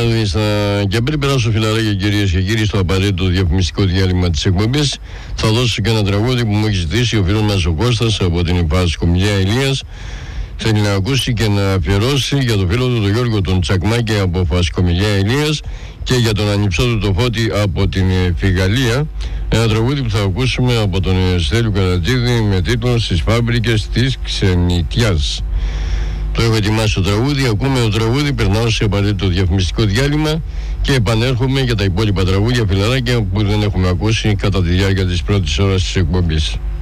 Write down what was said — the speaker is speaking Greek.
Και πριν περάσω φιλαράκια κυρίες και κύριοι στο απαραίτητο διαφημιστικό διάλειμμα της εκπομπής, θα δώσω και ένα τραγούδι που μου έχει ζητήσει ο φίλος μας ο Κώστας από την Πασκομιλιά Ηλίας. Θέλει να ακούσει και να αφιερώσει για το φίλο του τον Γιώργο τον Τσακμάκη από Πασκομιλιά Ηλίας και για τον ανιψό του το Φώτη από την Φιγαλία. Ένα τραγούδι που θα ακούσουμε από τον Στέλιο Καρατζίδη με τίτλο «Στις φάμπρικες της ξενιτιάς». Το έχω ετοιμάσει το τραγούδι, ακούμε το τραγούδι, περνάω σε απαραίτητο διαφημιστικό διάλειμμα και επανέρχομαι για τα υπόλοιπα τραγούδια φιλαράκια που δεν έχουμε ακούσει κατά τη διάρκεια της πρώτης ώρας της εκπομπής.